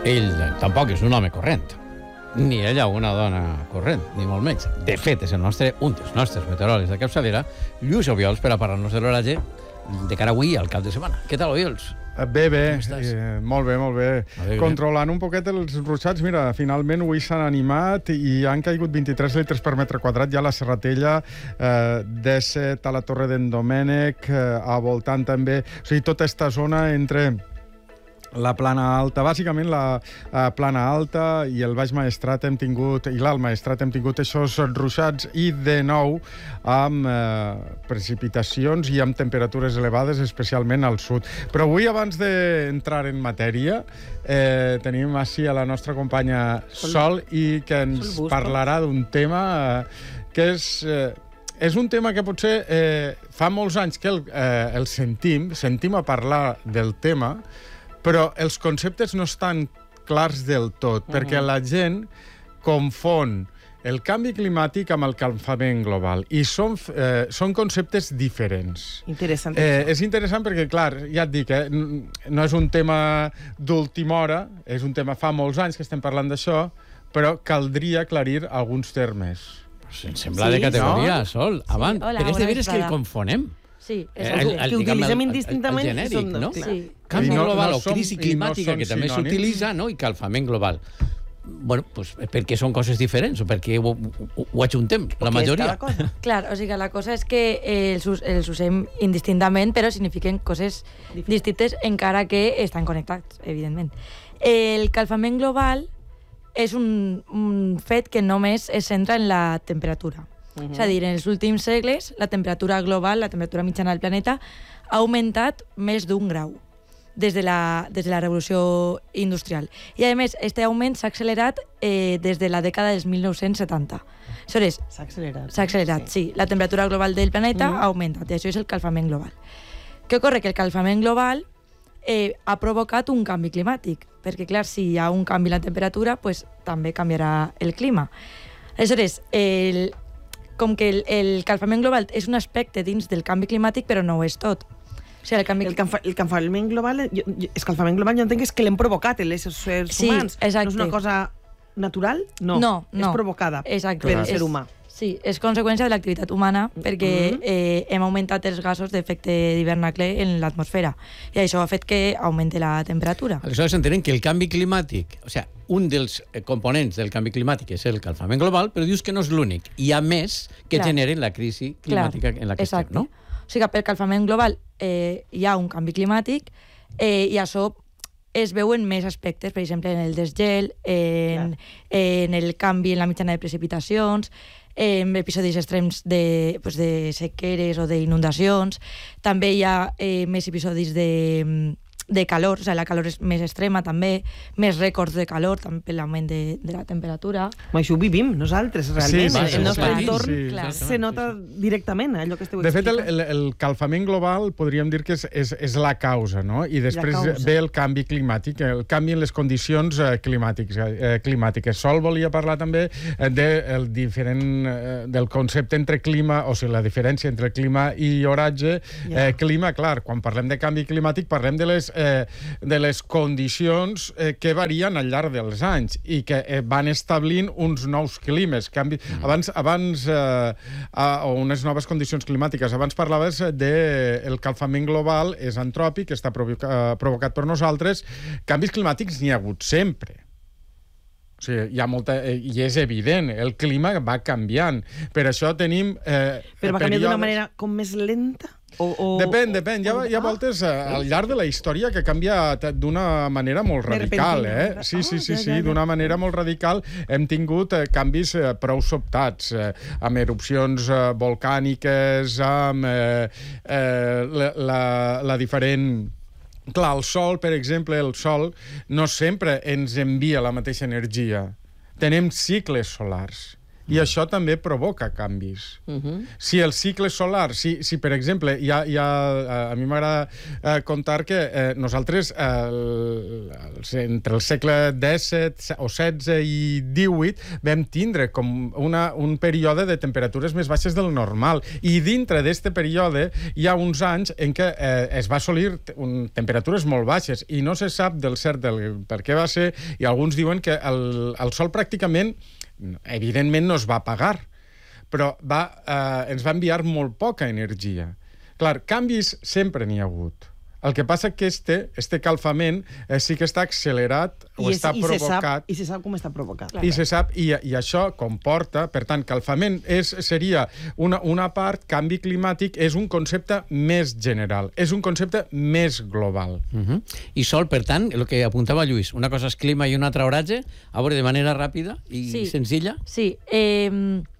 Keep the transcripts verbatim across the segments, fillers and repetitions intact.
Ell tampoc és un home corrent, ni ella una dona corrent, ni molt menys. De fet, és el nostre, un dels nostres meteoròlegs de capçalera, Lluís Obiols, per a parlar-nos de l'oratge de cara avui al cap de setmana. Què tal, Obiols? Bé, bé, eh, molt bé, molt bé. bé. Controlant un poquet els ruixats, mira, finalment avui s'han animat i han caigut vint-i-tres litres per metre quadrat ja a la Serratella, eh, disset a la Torre d'en Domènec, eh, a voltant també, o sigui, tota aquesta zona entre la plana alta, bàsicament la uh, plana alta i el Baix Maestrat hem tingut, i l'Alt Maestrat hem tingut aquests ruixats i de nou amb uh, precipitacions i amb temperatures elevades, especialment al sud. Però avui, abans d'entrar en matèria, eh, tenim així a la nostra companya Sol i que ens parlarà d'un tema eh, que és... Eh, és un tema que potser eh, fa molts anys que el, eh, el sentim, sentim a parlar del tema, però els conceptes no estan clars del tot, uh-huh. perquè la gent confon el canvi climàtic amb el calfament global, i són, eh, són conceptes diferents. Interessant. Eh, és interessant perquè, clar, ja et dic, eh, no és un tema d'última hora, és un tema fa molts anys que estem parlant d'això, però caldria aclarir alguns termes. Em sembla sí, de categoria, no? Sol. Abans, sí. Hola, però és de veres que el confonem. Sí, és el, el, que utilitzem indistintament. El, el genèric, no? Sí. Canvi no, global no o crisi climàtica, no que també s'utilitza, no? I calfament global. Bueno, pues perquè són coses diferents o perquè ho, ho, ho ajuntem, la majoria. Clar, o sigui, la cosa és que els, els usem indistintament, però signifiquen coses distintes encara que estan connectats, evidentment. El calfament global és un, un fet que només es centra en la temperatura. Uh-huh. És a dir, en els últims segles, la temperatura global, la temperatura mitjana del planeta, ha augmentat més d'un grau des de la, des de la revolució industrial. I, a més, aquest augment s'ha accelerat eh, des de la dècada dels mil nou-cents setanta. Aleshores, s'ha accelerat. S'ha accelerat, sí. sí. La temperatura global del planeta uh-huh. ha augmentat, i això és el calfament global. Què ocorre? Que el calfament global eh, ha provocat un canvi climàtic, perquè, clar, si hi ha un canvi en la temperatura, pues, també canviarà el clima. Aleshores, el... com que el, el calfament global és un aspecte dins del canvi climàtic, però no ho és tot. O sigui, el, canvi... el, canfa, el calfament global, jo, jo, el calfament global jo entenc que és que l'hem provocat, els éssers sí, humans. Exacte. No és una cosa natural? No, no, no. És provocada exacte. per el ser és, humà. Sí, és conseqüència de l'activitat humana, perquè mm-hmm. eh, hem augmentat els gasos d'efecte d'hivernacle en l'atmosfera, i això ha fet que augmenti la temperatura. Aleshores entenem que el canvi climàtic, o sigui, un dels components del canvi climàtic és el calfament global, però dius que no és l'únic. Hi ha més que Clar. generen la crisi climàtica Clar. en la que Exacte. estem, no? O sigui, per calfament global eh, hi ha un canvi climàtic eh, i això es veu en més aspectes, per exemple, en el desgel, en, en el canvi en la mitjana de precipitacions, en episodis extrems de, pues, de sequeres o d'inundacions. També hi ha eh, més episodis de, de calor, o sigui, la calor és més extrema també, més rècords de calor, també per l'augment de, de la temperatura. Mà, això ho vivim nosaltres, realment. Sí, sí, el nostre sí, entorn sí, clar, sí, se nota directament, allò que esteu de fet, explicant. el, el, el calfament global podríem dir que és, és, és la causa, no? I després ve el canvi climàtic, el canvi en les condicions eh, climàtiques, eh, climàtiques. Sol volia parlar també eh, de, el diferent, eh, del concepte entre clima, o sigui, la diferència entre clima i oratge. Yeah. Eh, clima, clar, quan parlem de canvi climàtic parlem de les Eh, de les condicions eh, que varien al llarg dels anys i que eh, van establint uns nous climes, canvi, mm. abans, abans eh, a, o unes noves condicions climàtiques. Abans parlaves de el calfament global és antròpic, està provoca, provocat per nosaltres. Canvis climàtics n'hi ha hagut sempre. O sigui, hi ha molta, eh, i és evident, el clima va canviant. Per això tenim eh, Però va canviar d'una manera com més lenta? O, o, depèn, depèn. Hi ha, hi ha voltes eh, al llarg de la història que canvia d'una manera molt radical, eh? Sí, sí, sí, sí, d'una manera molt radical. Hem tingut eh, canvis eh, prou sobtats, eh, amb erupcions eh, volcàniques, amb eh, eh, la, la, la diferent... Clar, el Sol, per exemple, el Sol no sempre ens envia la mateixa energia. Tenim cicles solars. I això també provoca canvis. Uh-huh. Si el cicle solar, si, si per exemple, hi ha, hi ha, a mi m'agrada eh, contar que eh, nosaltres eh, el, el, entre el segle disset o setze i divuit vam tindre com una, un període de temperatures més baixes del normal. I dintre d'aquest període hi ha uns anys en què eh, es va assolir un, temperatures molt baixes i no se sap del cert del, per què va ser, i alguns diuen que el, el sol pràcticament, evidentment no es va apagar, però va, eh, ens va enviar molt poca energia. Clar, canvis sempre n'hi ha hagut. El que passa que este, este calfament eh, sí que està accelerat o I està és, i provocat. Se sap, I se sap com està provocat. I se sap, i, i això comporta, per tant, calfament és, seria una, una part, canvi climàtic és un concepte més general, és un concepte més global. Uh-huh. I sol, per tant, el que apuntava Lluís, una cosa és clima i una altra oratge, a veure, de manera ràpida i sí. senzilla. Sí, eh,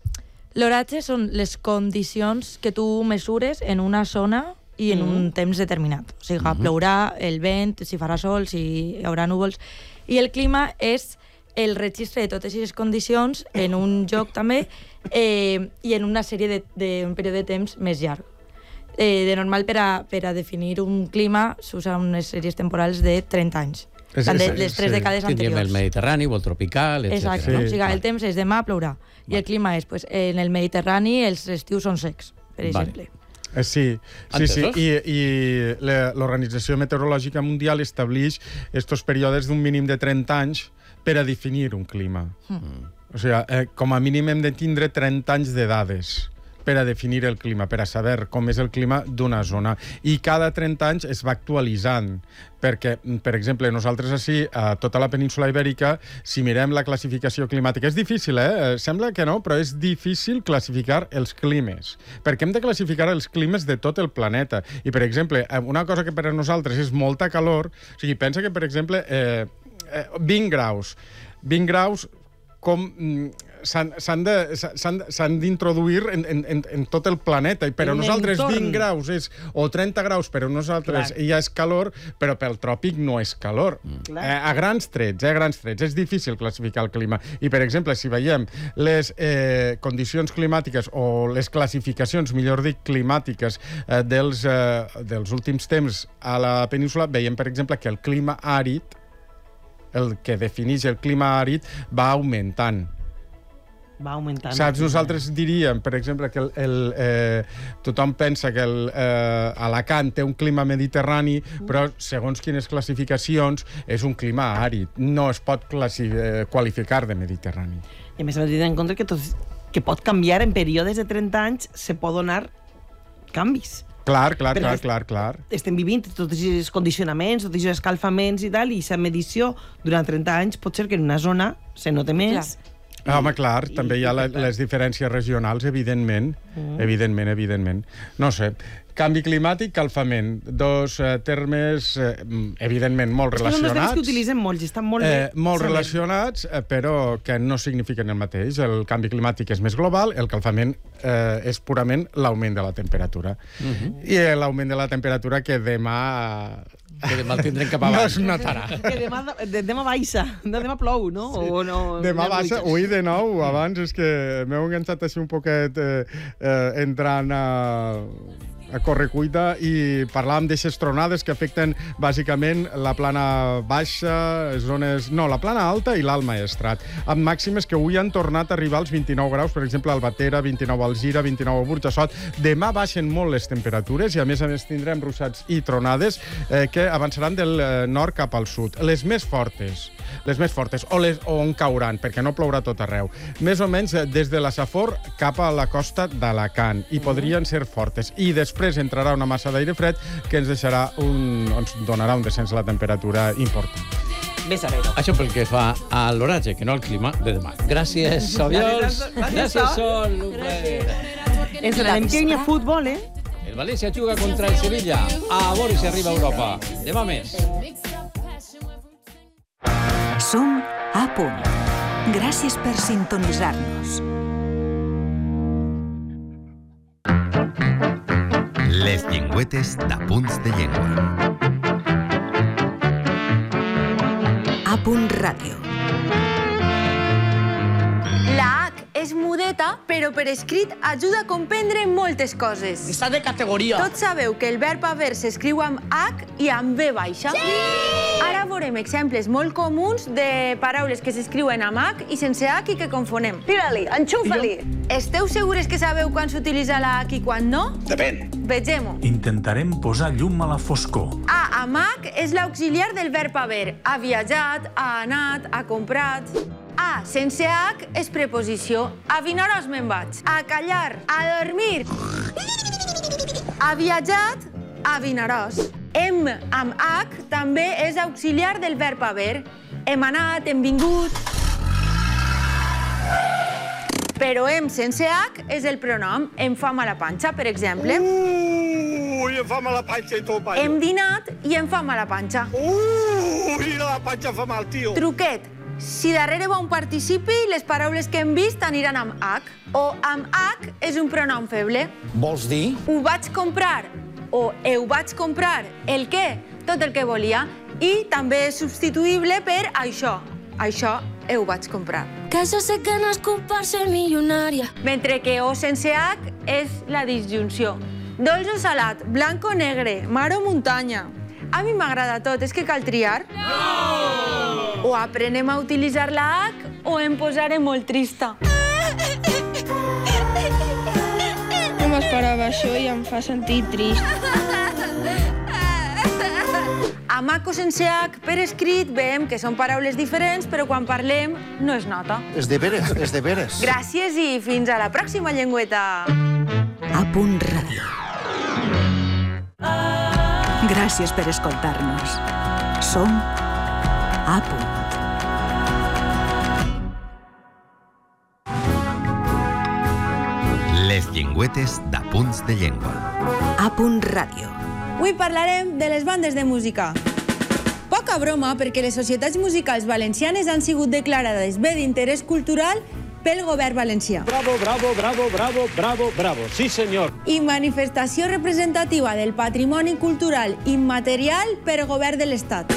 l'oratge són les condicions que tu mesures en una zona i en mm. un temps determinat. O sigui, mm-hmm. plourà, el vent, si farà sol, si hi haurà núvols. I el clima és el registre de totes aquestes condicions en un lloc també eh, i en una sèrie de, de un període de temps més llarg. Eh, de normal, per a, per a definir un clima s'usa unes sèries temporals de trenta anys. És, de, és, les tres sí. dècades anteriors. Tindríem el Mediterrani o el tropical, etcètera. Exacte. Sí. No? O sigui, el temps és demà plourà. Vale. I el clima és, pues, en el Mediterrani els estius són secs, per exemple. Vale. Sí, sí, sí. I, i l'Organització Meteorològica Mundial estableix estos períodes d'un mínim de trenta anys per a definir un clima. Mm. O sigui, eh, com a mínim hem de tindre trenta anys de dades per a definir el clima, per a saber com és el clima d'una zona. I cada trenta anys es va actualitzant, perquè, per exemple, nosaltres així, a tota la península Ibèrica, si mirem la classificació climàtica, és difícil, eh? Sembla que no, però és difícil classificar els climes, perquè hem de classificar els climes de tot el planeta. I, per exemple, una cosa que per a nosaltres és molta calor, o sigui, pensa que, per exemple, eh, eh, vint graus, vint graus com s'han d'introduir en, en, en tot el planeta, i per a nosaltres vint graus és, o trenta graus per a nosaltres Clar. ja és calor, però pel tròpic no és calor. Mm. Eh, a grans trets, eh, a grans trets, és difícil classificar el clima. I, per exemple, si veiem les eh, condicions climàtiques o les classificacions, millor dit, climàtiques eh, dels, eh, dels últims temps a la península, veiem, per exemple, que el clima àrid, el que defineix el clima àrid, va augmentant. Va augmentant. Saps, nosaltres diríem, per exemple, que el, el, eh, tothom pensa que el, eh, Alacant té un clima mediterrani, però segons quines classificacions és un clima àrid. No es pot eh, qualificar de mediterrani. I a més, s'ha de tenir en compte que, tot, que pot canviar en períodes de trenta anys, se pot donar canvis. Clar, clar, Perquè clar, clar, clar. Estem vivint tots aquests condicionaments, tots aquests escalfaments i tal, i aquesta medició durant trenta anys pot ser que en una zona se note més. Clar. Ah, home, clar, I, també hi ha la, les diferències regionals, evidentment, mm. evidentment, evidentment. No sé, canvi climàtic, calfament, dos eh, termes, eh, evidentment, molt relacionats. Són dos termes que utilitzen molts, i estan molt eh, bé. Molt relacionats, eh, però que no signifiquen el mateix. El canvi climàtic és més global, el calfament eh, és purament l'augment de la temperatura. Mm-hmm. I l'augment de la temperatura que demà... que demà el tindrem cap avall. No es notarà. Que demà, de, demà baixa, de demà plou, no? Sí. O no demà baixa, ui, de nou, abans és que m'heu enganxat així un poquet eh, eh, entrant a... a correcuita i parlàvem d'aixes tronades que afecten bàsicament la plana baixa, zones... No, la plana alta i l'Alt Maestrat, amb màximes que avui han tornat a arribar als vint-i-nou graus, per exemple, a Albatera, vint-i-nou a Alzira, vint-i-nou a Burjassot. Demà baixen molt les temperatures i, a més a més, tindrem ruixats i tronades eh, que avançaran del eh, nord cap al sud. Les més fortes, les més fortes, o, les, o on cauran, perquè no plourà tot arreu. Més o menys des de la Safor cap a la costa d'Alacant, i podrien ser fortes. I després entrarà una massa d'aire fred que ens deixarà un, ens donarà un descens a la temperatura important. Més a veure. Això pel que fa a l'oratge, que no al clima de demà. Gràcies, Obiols. Gràcies, Sol. Ens n'anem que hi ha futbol, eh? El València juga contra el Sevilla. A veure si arriba a Europa. Demà més. Som a punt. Gràcies per sintonitzar-nos. Les llengüetes d'Apunts de Llengua. A punt ràdio. La H és mudeta, però per escrit ajuda a comprendre moltes coses. Està de categoria. Tots sabeu que el verb haver s'escriu amb H i amb B baixa? Sí! Ara veurem exemples molt comuns de paraules que s'escriuen amb H i sense H i que confonem. Tira-li, enxufa-li. Esteu segures que sabeu quan s'utilitza la H i quan no? Depèn. Vegem-ho. Intentarem posar llum a la foscor. A amb H és l'auxiliar del verb haver. Ha viatjat, ha anat, ha comprat. A sense H és preposició. A Vinaròs me'n vaig. A callar, a dormir. Ha viatjat, a Vinaròs. Hem amb H també és auxiliar del verb haver. Hem anat, hem vingut. Però hem sense H és el pronom. Em fa mala panxa, per exemple. Ui, em fa mala panxa i tot, paio. Hem dinat i em fa mala panxa. Ui, la panxa fa mal, tio. Truquet. Si darrere va un participi, les paraules que hem vist aniran amb H. O amb H és un pronom feble. Vols dir? Ho vaig comprar o heu vaig comprar. El què? Tot el que volia. I també és substituïble per això. Això heu vaig comprar. Que yo sé que no es culpar ser millonaria. Mentre que o sense H és la disjunció. Dolç o salat, blanc o negre, mar o muntanya. A mi m'agrada tot, és que cal triar. No! O aprenem a utilitzar la H o em posaré molt trista. No m'esperava això i em fa sentir trist. Amb H o sense H per escrit veiem que són paraules diferents, però quan parlem no es nota. És de veres, és de veres. Gràcies i fins a la pròxima llengüeta. A punt ràdio. Gràcies per escoltar-nos. Som A punt. Les llengüetes d'Apunts de Llengua. A punt ràdio. Avui parlarem de les bandes de música. Poca broma, perquè les societats musicals valencianes han sigut declarades bé d'interès cultural pel govern valencià. Bravo, bravo, bravo, bravo, bravo, bravo. Sí, senyor. I manifestació representativa del patrimoni cultural immaterial per govern de l'Estat.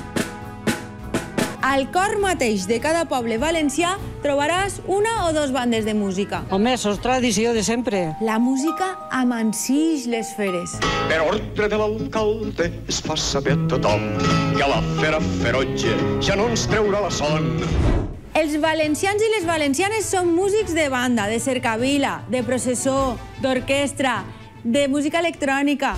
Al cor mateix de cada poble valencià trobaràs una o dos bandes de música. Home, això és tradició de sempre. La música amansix les feres. Per ordre de l'alcalde es fa saber a tothom que la fera ferotge ja no ens treurà la son. Els valencians i les valencianes són músics de banda, de cercavila, de processó, d'orquestra, de música electrònica.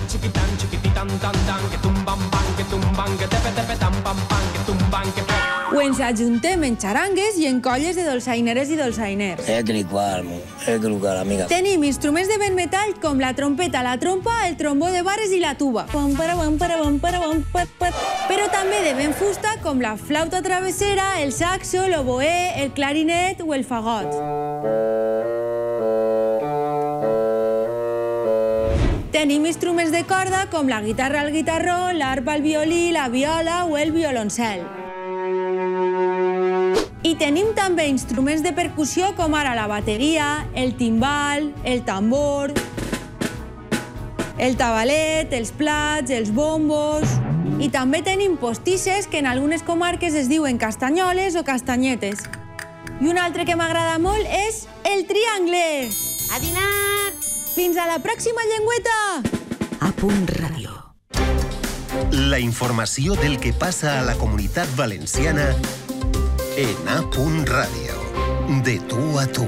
O ens ajuntem en xarangues i en colles de dolçaineres i dolçainers. És igual, és igual, amiga. Tenim instruments de vent metall com la trompeta, la trompa, el trombó de barres i la tuba. Però també de vent fusta com la flauta travessera, el saxo, l'oboè, el clarinet o el fagot. Tenim instruments de corda com la guitarra al guitarró, l'arpa al violí, la viola o el violoncel. I tenim també instruments de percussió com ara la bateria, el timbal, el tambor, el tabalet, els plats, els bombos. I també tenim postisses que en algunes comarques es diuen castanyoles o castanyetes. I un altre que m'agrada molt és el triangle. A dinar! Fins a la pròxima llengüeta! A punt ràdio. La informació del que passa a la comunitat valenciana en A punt ràdio. De tu a tu.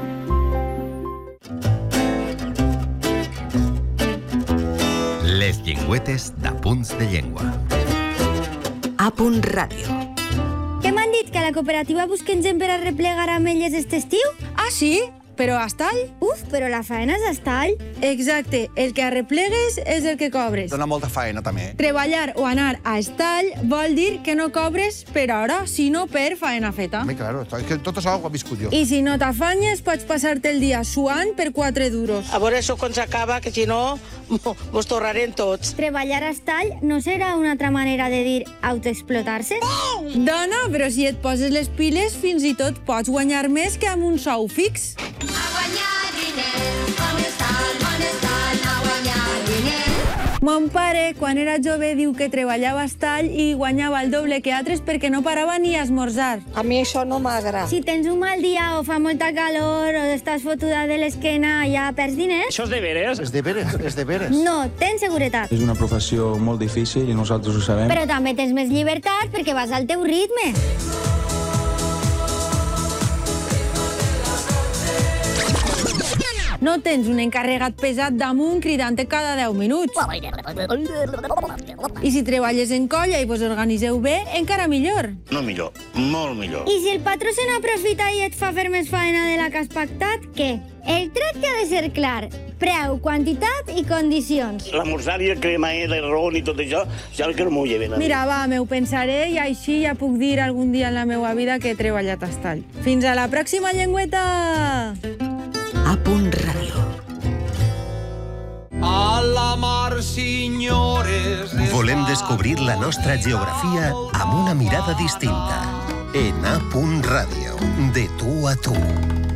Les llengüetes d'Apunts de Llengua. A punt ràdio. Què m'han dit? Que a la cooperativa busquen gent per a replegar ametlles este estiu? Ah, sí? Però a estall? Uf, però la faena és a estall. Exacte, el que arreplegues és el que cobres. Dona molta faena, també. Treballar o anar a estall vol dir que no cobres per hora, sinó per faena feta. Home, claro, és que tot això ho he viscut jo. I si no t'afanyes, pots passar-te el dia suant per quatre duros. A veure això quan s'acaba, que si no, mos torrarem tots. Treballar a estall no serà una altra manera de dir autoexplotar-se? Oh! Dona, però si et poses les piles, fins i tot pots guanyar més que amb un sou fix. Mon pare, quan era jove, diu que treballava a estall i guanyava el doble que altres perquè no parava ni a esmorzar. A mi això no m'agrada. Si tens un mal dia o fa molta calor o estàs fotuda de l'esquena, ja perds diners? Això és de veres? És de veres, és de veres. No, tens seguretat. És una professió molt difícil i nosaltres ho sabem. Però també tens més llibertat perquè vas al teu ritme. No tens un encarregat pesat damunt cridant-te cada deu minuts. I si treballes en colla i vos organiseu bé, encara millor. No millor, molt millor. I si el patró se n'aprofita i et fa fer més faena de la que has pactat, què? El tracte ha de ser clar. Preu, quantitat i condicions. La morsària, crema, el ron i tot això, ja que no m'ho lleven. Mira, va, m'ho pensaré i així ja puc dir algun dia en la meva vida que he treballat a estall. Fins a la pròxima, llengüeta! A punt ràdio. A la mar, senyores... Volem descobrir la nostra geografia amb una mirada distinta. En A punt ràdio, de tu a tu.